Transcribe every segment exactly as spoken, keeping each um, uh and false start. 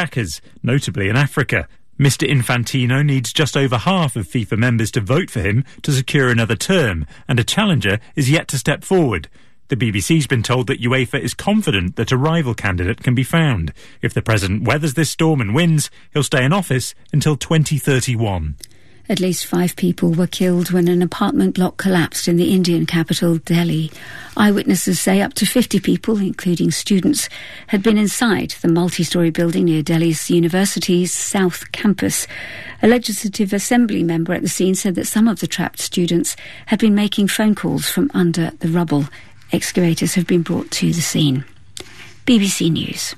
backers, notably in Africa. Mister Infantino needs just over half of FIFA members to vote for him to secure another term, and a challenger is yet to step forward. The B B C's been told that UEFA is confident that a rival candidate can be found. If the president weathers this storm and wins, he'll stay in office until twenty thirty-one. At least five people were killed when an apartment block collapsed in the Indian capital, Delhi. Eyewitnesses say up to fifty people, including students, had been inside the multi-storey building near Delhi's university's South Campus. A Legislative Assembly member at the scene said that some of the trapped students had been making phone calls from under the rubble. Excavators have been brought to the scene. B B C News.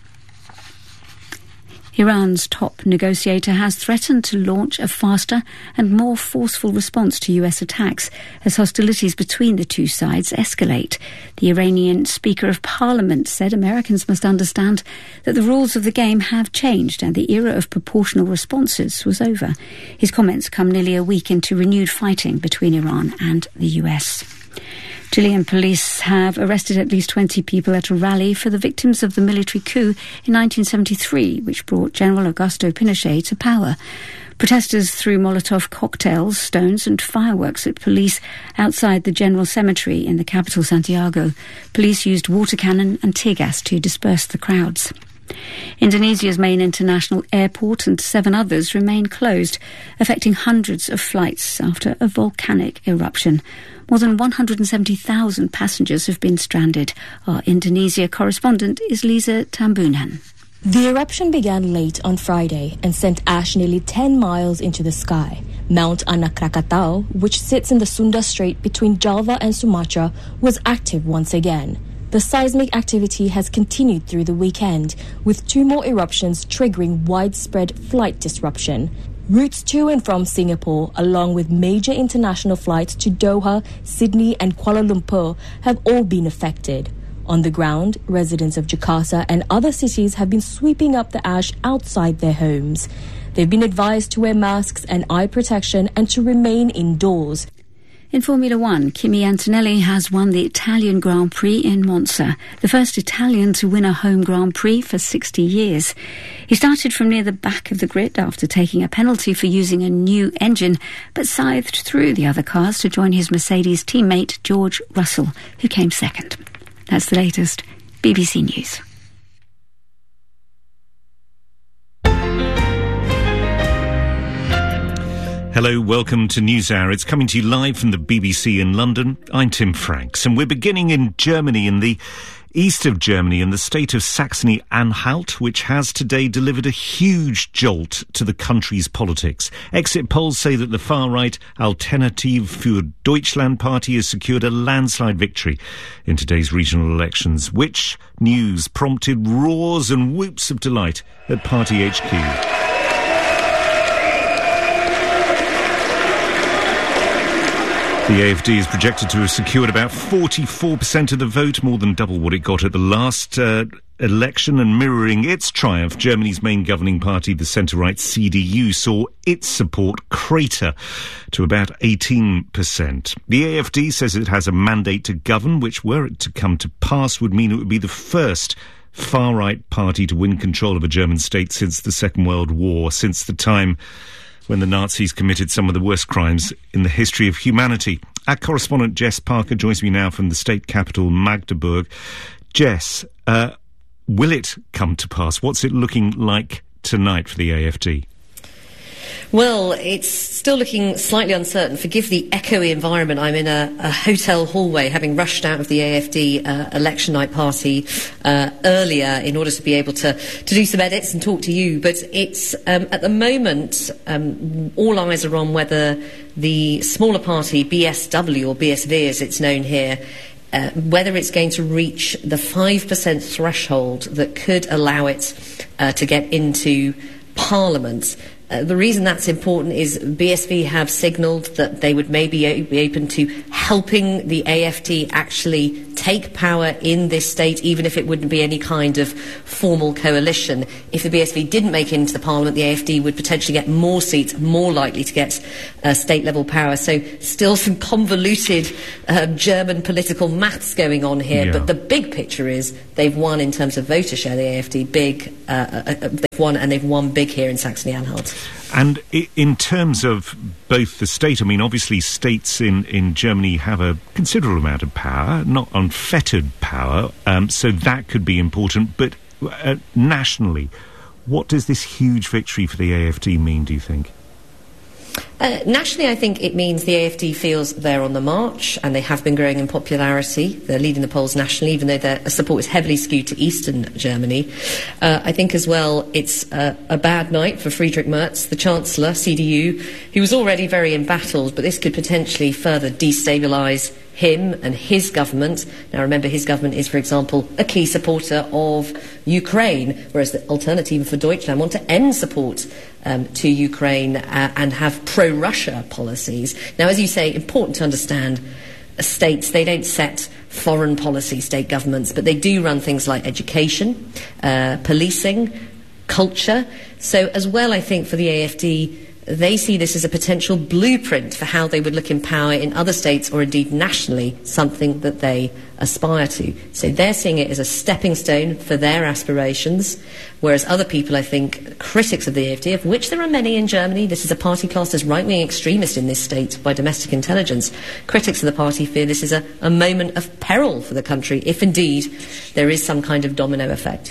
Iran's top negotiator has threatened to launch a faster and more forceful response to U S attacks as hostilities between the two sides escalate. The Iranian Speaker of Parliament said Americans must understand that the rules of the game have changed and the era of proportional responses was over. His comments come nearly a week into renewed fighting between Iran and the U S. Chilean police have arrested at least twenty people at a rally for the victims of the military coup in nineteen seventy-three, which brought General Augusto Pinochet to power. Protesters threw Molotov cocktails, stones and fireworks at police outside the General Cemetery in the capital, Santiago. Police used water cannon and tear gas to disperse the crowds. Indonesia's main international airport and seven others remain closed, affecting hundreds of flights after a volcanic eruption. More than one hundred seventy thousand passengers have been stranded. Our Indonesia correspondent is Lisa Tambunan. The eruption began late on Friday and sent ash nearly ten miles into the sky. Mount Anak Krakatau, which sits in the Sunda Strait between Java and Sumatra, was active once again. The seismic activity has continued through the weekend, with two more eruptions triggering widespread flight disruption. Routes to and from Singapore, along with major international flights to Doha, Sydney and Kuala Lumpur, have all been affected. On the ground, residents of Jakarta and other cities have been sweeping up the ash outside their homes. They've been advised to wear masks and eye protection and to remain indoors. In Formula One, Kimi Antonelli has won the Italian Grand Prix in Monza, the first Italian to win a home Grand Prix for sixty years. He started from near the back of the grid after taking a penalty for using a new engine, but scythed through the other cars to join his Mercedes teammate George Russell, who came second. That's the latest. B B C News. Hello, welcome to NewsHour. It's coming to you live from the B B C in London. I'm Tim Franks, and we're beginning in Germany, in the east of Germany, in the state of Saxony-Anhalt, which has today delivered a huge jolt to the country's politics. Exit polls say that the far-right Alternative für Deutschland party has secured a landslide victory in today's regional elections, which news prompted roars and whoops of delight at party H Q. The A F D is projected to have secured about forty-four percent of the vote, more than double what it got at the last uh, election, and mirroring its triumph, Germany's main governing party, the centre-right C D U, saw its support crater to about eighteen percent. The A F D says it has a mandate to govern, which, were it to come to pass, would mean it would be the first far-right party to win control of a German state since the Second World War, since the time when the Nazis committed some of the worst crimes in the history of humanity. Our correspondent Jess Parker joins me now from the state capital, Magdeburg. Jess, uh, will it come to pass? What's it looking like tonight for the A F D? Well, it's still looking slightly uncertain. Forgive the echoey environment. I'm in a, a hotel hallway, having rushed out of the A F D uh, election night party uh, earlier in order to be able to, to do some edits and talk to you. But it's, um, at the moment, um, all eyes are on whether the smaller party, B S W, or B S V as it's known here, Uh, whether it's going to reach the five percent threshold that could allow it uh, to get into Parliament. Uh, the reason that's important is B S V have signalled that they would maybe be open to helping the A F D actually take power in this state, even if it wouldn't be any kind of formal coalition. If the B S P didn't make it into the parliament, the A F D would potentially get more seats, more likely to get uh, state-level power. So still some convoluted uh, German political maths going on here. Yeah. But the big picture is they've won in terms of voter share, the A F D, big. Uh, uh, they've won, and they've won big here in Saxony-Anhalt. And in terms of both the state, I mean, obviously states in, in Germany have a considerable amount of power, not unfettered power, um, so that could be important. But uh, nationally, what does this huge victory for the A F D mean, do you think? Uh, nationally, I think it means the A F D feels they're on the march, and they have been growing in popularity. They're leading the polls nationally, even though their support is heavily skewed to eastern Germany. Uh, I think as well it's uh, a bad night for Friedrich Merz, the Chancellor, C D U, who was already very embattled, but this could potentially further destabilise him and his government. Now remember, his government is, for example, a key supporter of Ukraine, whereas the Alternative for Deutschland want to end support um, to Ukraine uh, and have pro-Russia policies. Now, as you say, important to understand, uh, states, they don't set foreign policy, state governments, but they do run things like education, uh, policing, culture. So as well, I think, for the A F D, they see this as a potential blueprint for how they would look in power in other states or indeed nationally, something that they aspire to. So they're seeing it as a stepping stone for their aspirations, whereas other people, I think, critics of the A F D, of which there are many in Germany, this is a party classed as right-wing extremist in this state by domestic intelligence, critics of the party fear this is a, a moment of peril for the country, if indeed there is some kind of domino effect.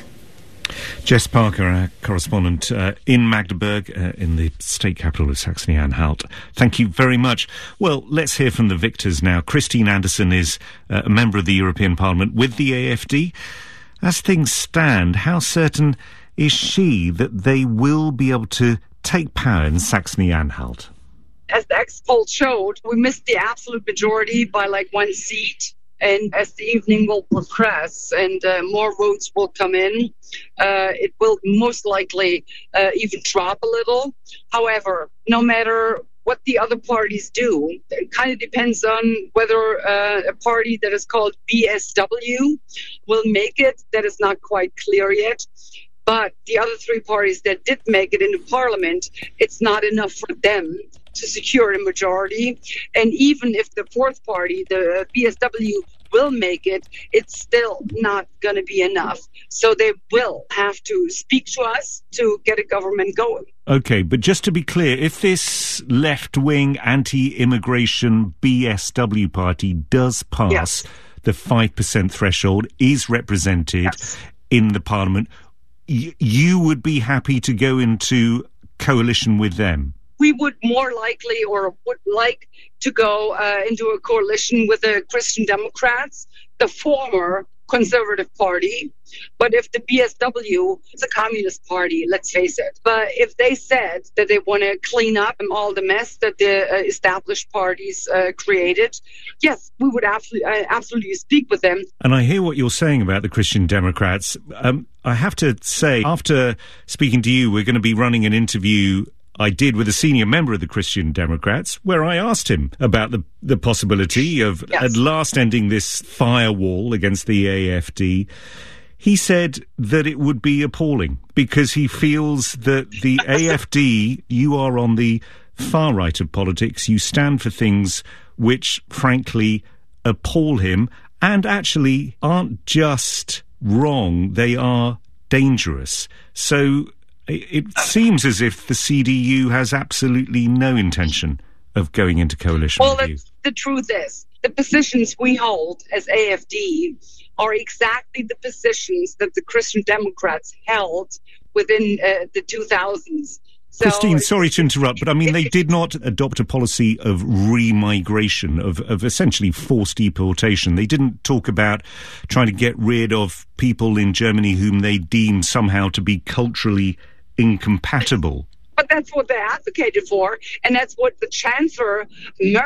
Jess Parker, our correspondent uh, in Magdeburg, uh, in the state capital of Saxony-Anhalt. Thank you very much. Well, let's hear from the victors now. Christine Anderson is uh, a member of the European Parliament with the A F D. As things stand, how certain is she that they will be able to take power in Saxony-Anhalt? As the exit poll showed, we missed the absolute majority by like one seat. And as the evening will progress and uh, more votes will come in, uh, it will most likely uh, even drop a little. However, no matter what the other parties do, it kind of depends on whether uh, a party that is called B S W will make it. That is not quite clear yet. But the other three parties that did make it into parliament, it's not enough for them to secure a majority. And even if the fourth party, the B S W, will make it, it's still not going to be enough. So they will have to speak to us to get a government going. OK, but just to be clear, if this left-wing anti-immigration B S W party does pass yes. the five percent threshold, is represented yes. in the parliament, y- you would be happy to go into coalition with them? We would more likely or would like to go uh, into a coalition with the Christian Democrats, the former Conservative Party. But if the B S W is a communist party, let's face it. But if they said that they want to clean up all the mess that the uh, established parties uh, created, yes, we would absolutely, uh, absolutely speak with them. And I hear what you're saying about the Christian Democrats. Um, I have to say, after speaking to you, we're going to be running an interview I did with a senior member of the Christian Democrats, where I asked him about the, the possibility of yes. at last ending this firewall against the A F D. He said that it would be appalling because he feels that the A F D, you are on the far right of politics. You stand for things which, frankly, appall him and actually aren't just wrong, they are dangerous. So it seems as if the C D U has absolutely no intention of going into coalition well, with you. The truth is, the positions we hold as A F D are exactly the positions that the Christian Democrats held within uh, the two thousands. So Christine, sorry to interrupt, but I mean, they did not adopt a policy of remigration, of, of essentially forced deportation. They didn't talk about trying to get rid of people in Germany whom they deemed somehow to be culturally incompatible. But that's what they advocated for, and that's what the Chancellor Merz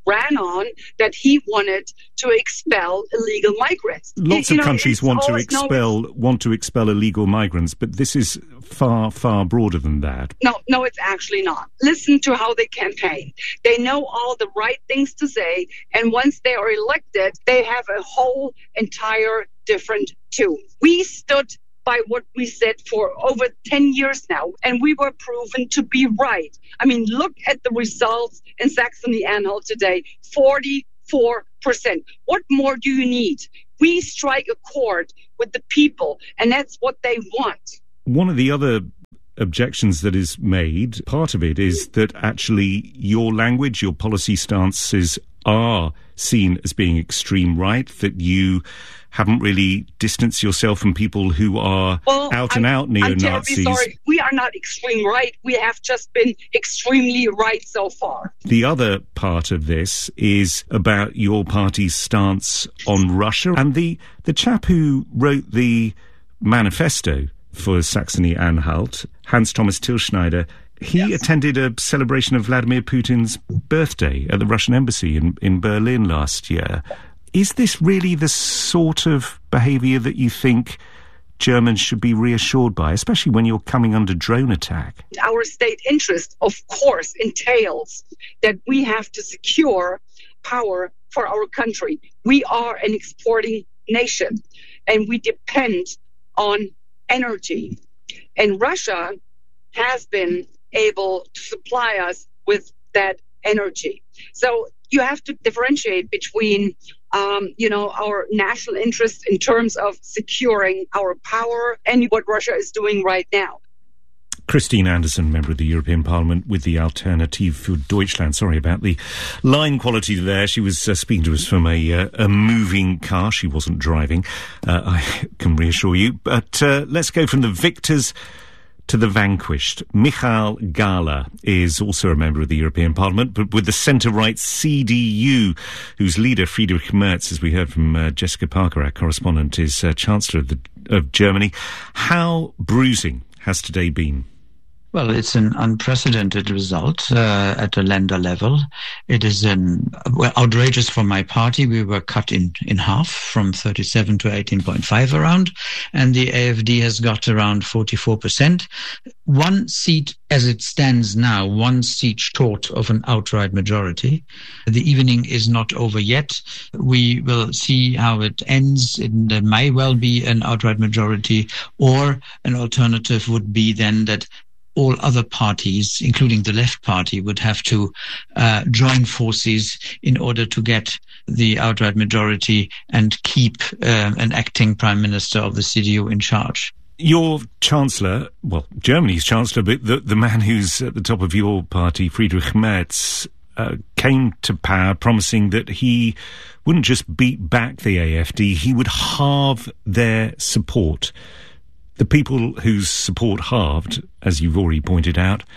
ran on that he wanted to expel illegal migrants. Lots you of know, countries want to expel no, want to expel illegal migrants, but this is far, far broader than that. No, no, it's actually not. Listen to how they campaign. They know all the right things to say, and once they are elected, they have a whole entire different tune. We stood by what we said for over ten years now, and we were proven to be right. I mean, look at the results in Saxony-Anhalt today, forty-four percent. What more do you need? We strike a chord with the people, and that's what they want. One of the other objections that is made, part of it is that actually your language, your policy stances are seen as being extreme right, that you haven't really distanced yourself from people who are well, out and I'm, out neo-Nazis. I'm terribly sorry. We are not extreme right. We have just been extremely right so far. The other part of this is about your party's stance on Russia. And the, the chap who wrote the manifesto for Saxony-Anhalt, Hans-Thomas Tilschneider, he yes. attended a celebration of Vladimir Putin's birthday at the Russian embassy in, in Berlin last year. Is this really the sort of behaviour that you think Germans should be reassured by, especially when you're coming under drone attack? Our state interest, of course, entails that we have to secure power for our country. We are an exporting nation, and we depend on energy. And Russia has been able to supply us with that energy. So you have to differentiate between Um, you know, our national interest in terms of securing our power and what Russia is doing right now. Christine Anderson, member of the European Parliament with the Alternative für Deutschland. Sorry about the line quality there. She was uh, speaking to us from a, uh, a moving car. She wasn't driving, uh, I can reassure you. But uh, let's go from the victors to the vanquished. Michael Gahler is also a member of the European Parliament, but with the centre-right C D U, whose leader, Friedrich Merz, as we heard from uh, Jessica Parker, our correspondent, is uh, Chancellor of, the, of Germany. How bruising has today been? Well, it's an unprecedented result uh, at the Länder level. It is an, well, outrageous for my party. We were cut in, in half from thirty-seven to eighteen point five around, and the A F D has got around forty-four percent. One seat, as it stands now, one seat short of an outright majority. The evening is not over yet. We will see how it ends. It may well be an outright majority, or an alternative would be then that all other parties, including the Left Party, would have to uh, join forces in order to get the outright majority and keep uh, an acting Prime Minister of the C D U in charge. Your Chancellor, well, Germany's Chancellor, but the, the man who's at the top of your party, Friedrich Merz, uh, came to power promising that he wouldn't just beat back the A F D, he would halve their support. The people whose support halved, as you've already pointed out,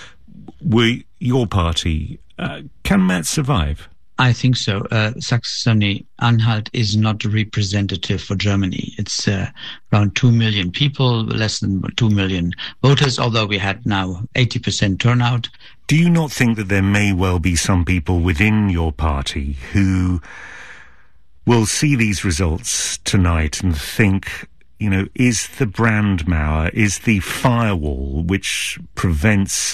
were your party. Uh, can Merz survive? I think so. Uh, Saxony-Anhalt is not representative for Germany. It's uh, around two million people, less than two million voters, although we had now eighty percent turnout. Do you not think that there may well be some people within your party who will see these results tonight and think, you know, is the Brandmauer, is the firewall which prevents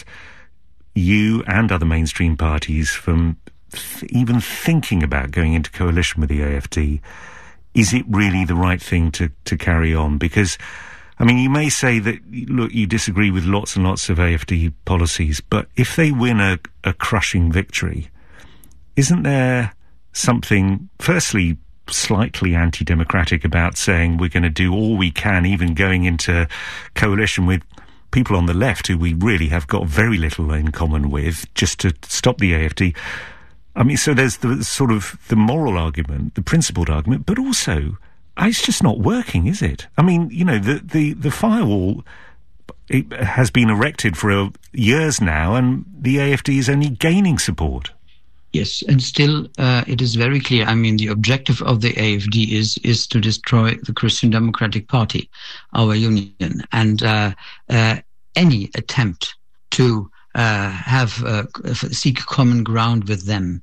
you and other mainstream parties from th- even thinking about going into coalition with the A F D, is it really the right thing to, to carry on? Because, I mean, you may say that, look, you disagree with lots and lots of A F D policies, but if they win a, a crushing victory, isn't there something, firstly, slightly anti-democratic about saying we're going to do all we can, even going into coalition with people on the left who we really have got very little in common with, just to stop the A F D? I mean, so there's the sort of the moral argument, the principled argument, but also it's just not working, is it? I mean, you know, the the, the firewall, it has been erected for years now, and the A F D is only gaining support. Yes, and still uh, it is very clear. I mean, the objective of the A F D is is to destroy the Christian Democratic Party, our union, and uh, uh, any attempt to uh, have uh, seek common ground with them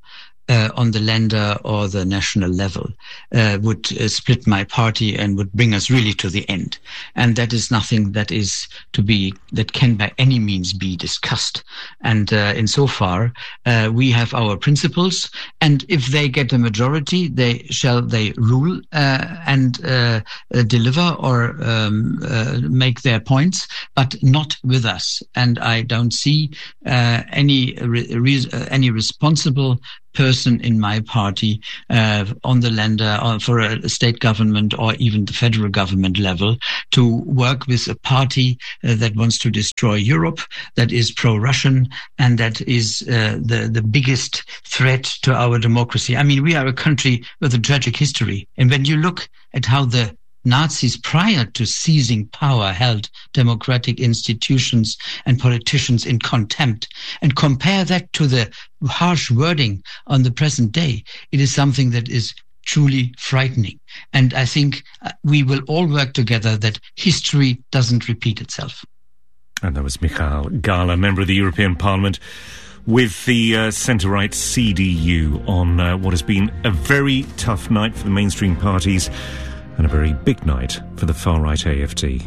uh, on the Länder or the national level uh, would uh, split my party and would bring us really to the end. And that is nothing that is to be, that can by any means be discussed. And uh, insofar, uh, we have our principles, and if they get a majority, they shall they rule uh, and uh, uh, deliver or um, uh, make their points, but not with us. And I don't see uh, any re- re- uh, any responsible person in my party uh, on the Länder or for a state government or even the federal government level to work with a party uh, that wants to destroy Europe, that is pro-Russian, and that is uh, the, the biggest threat to our democracy. I mean, we are a country with a tragic history. And when you look at how the Nazis, prior to seizing power, held democratic institutions and politicians in contempt, and compare that to the harsh wording on the present day, it is something that is truly frightening. And I think we will all work together that history doesn't repeat itself. And that was Michael Gahler, member of the European Parliament, with the uh, centre-right C D U on uh, what has been a very tough night for the mainstream parties and a very big night for the far-right A F D.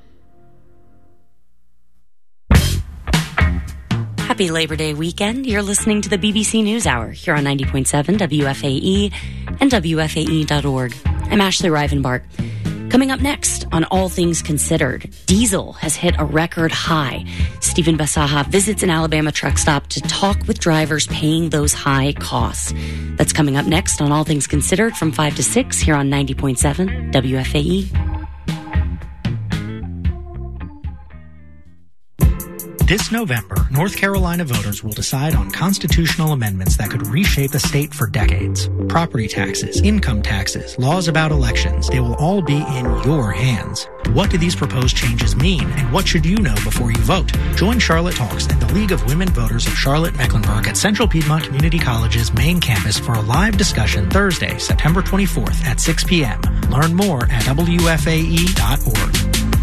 Happy Labor Day weekend. You're listening to the B B C NewsHour here on ninety point seven W F A E and W F A E dot org. I'm Ashley Rivenbark. Coming up next on All Things Considered, diesel has hit a record high. Stephen Basaha visits an Alabama truck stop to talk with drivers paying those high costs. That's coming up next on All Things Considered from five to six here on ninety point seven W F A E. This November, North Carolina voters will decide on constitutional amendments that could reshape the state for decades. Property taxes, income taxes, laws about elections, they will all be in your hands. What do these proposed changes mean, and what should you know before you vote? Join Charlotte Talks and the League of Women Voters of Charlotte-Mecklenburg at Central Piedmont Community College's main campus for a live discussion Thursday, September twenty-fourth at six p.m. Learn more at W F A E dot org.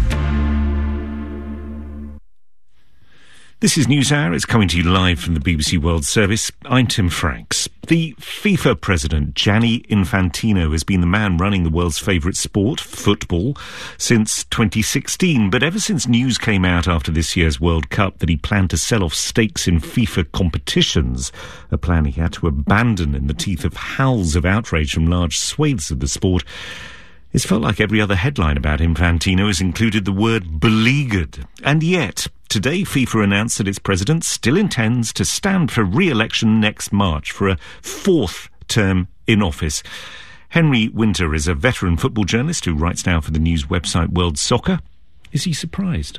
This is NewsHour. It's coming to you live from the B B C World Service. I'm Tim Franks. The FIFA president, Gianni Infantino, has been the man running the world's favourite sport, football, since twenty sixteen. But ever since news came out after this year's World Cup that he planned to sell off stakes in FIFA competitions, a plan he had to abandon in the teeth of howls of outrage from large swathes of the sport, it's felt like every other headline about Infantino has included the word beleaguered. And yet, today FIFA announced that its president still intends to stand for re-election next March for a fourth term in office. Henry Winter is a veteran football journalist who writes now for the news website World Soccer. Is he surprised?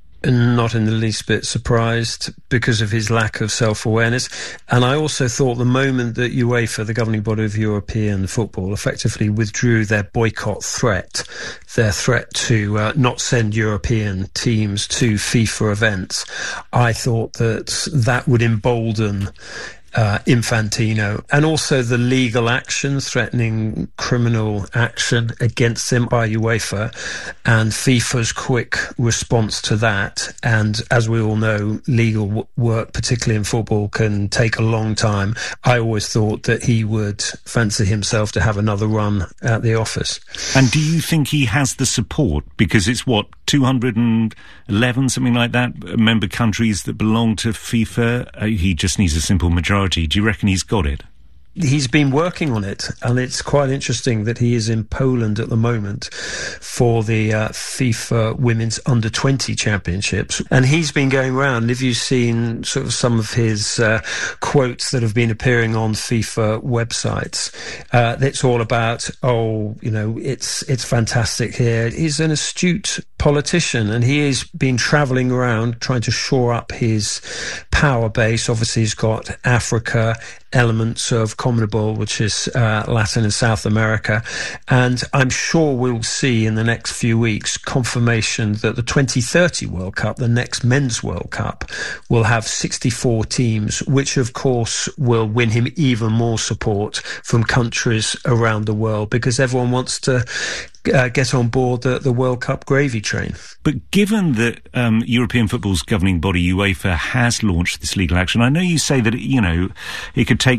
Not in the least bit surprised because of his lack of self-awareness. And I also thought the moment that UEFA, the governing body of European football, effectively withdrew their boycott threat, their threat to uh, not send European teams to FIFA events, I thought that that would embolden Uh, Infantino, and also the legal action threatening criminal action against him by UEFA and FIFA's quick response to that. And as we all know, legal w- work, particularly in football, can take a long time. I always thought that he would fancy himself to have another run at the office. And do you think he has the support? Because it's what, two hundred eleven, something like that, member countries that belong to FIFA? Uh, he just needs a simple majority. Do you reckon he's got it? He's been working on it, and it's quite interesting that he is in Poland at the moment for the uh, FIFA Women's Under twenty Championships, and he's been going around. If you've seen sort of some of his uh, quotes that have been appearing on FIFA websites, uh, it's all about, oh, you know, it's it's fantastic here. He's an astute politician, and he has been travelling around trying to shore up his power base. Obviously, he's got Africa, elements of CONMEBOL, which is uh, Latin and South America. And I'm sure we'll see in the next few weeks confirmation that the twenty thirty World Cup, the next Men's World Cup, will have sixty-four teams, which of course will win him even more support from countries around the world, because everyone wants to Uh, get on board the, the World Cup gravy train. But given that um, European football's governing body, UEFA, has launched this legal action, I know you say that, you know, it could take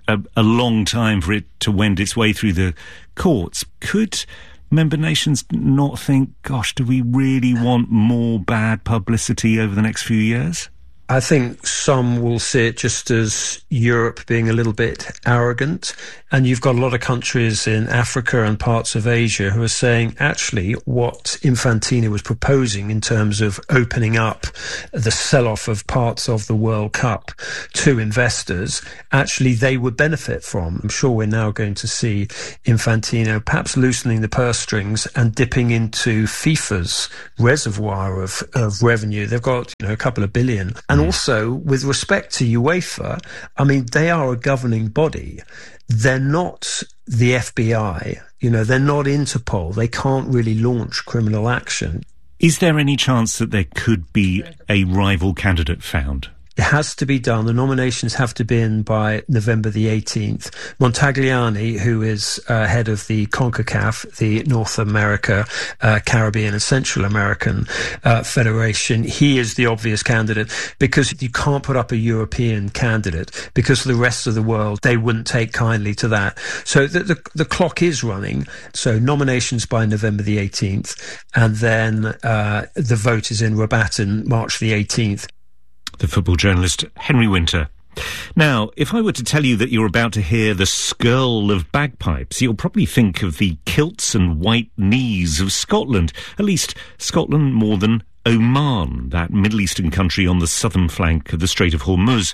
a, a long time for it to wend its way through the courts. Could member nations not think, gosh, do we really want more bad publicity over the next few years? I think some will see it just as Europe being a little bit arrogant. And you've got a lot of countries in Africa and parts of Asia who are saying, actually, what Infantino was proposing in terms of opening up the sell-off of parts of the World Cup to investors, actually they would benefit from. I'm sure we're now going to see Infantino perhaps loosening the purse strings and dipping into FIFA's reservoir of, of revenue. They've got, you know, a couple of billion. And also, with respect to UEFA, I mean, they are a governing body. They're not the F B I. You know, they're not Interpol. They can't really launch criminal action. Is there any chance that there could be a rival candidate found? It has to be done. The nominations have to be in by November the eighteenth. Montagliani, who is uh, head of the CONCACAF, the North America, uh, Caribbean and Central American uh, Federation, he is the obvious candidate because you can't put up a European candidate because the rest of the world, they wouldn't take kindly to that. So the, the, the clock is running. So nominations by November the eighteenth, and then uh, the vote is in Rabat on March the eighteenth. The football journalist Henry Winter. Now, if I were to tell you that you're about to hear the skirl of bagpipes, you'll probably think of the kilts and white knees of Scotland. At least Scotland more than Oman, that Middle Eastern country on the southern flank of the Strait of Hormuz.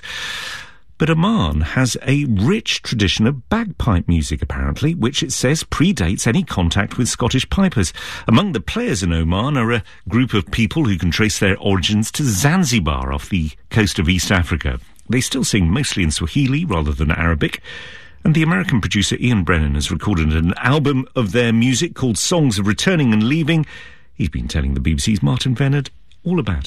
But Oman has a rich tradition of bagpipe music, apparently, which it says predates any contact with Scottish pipers. Among the players in Oman are a group of people who can trace their origins to Zanzibar off the coast of East Africa. They still sing mostly in Swahili rather than Arabic. And the American producer Ian Brennan has recorded an album of their music called Songs of Returning and Leaving. He's been telling the B B C's Martin Vennard all about it.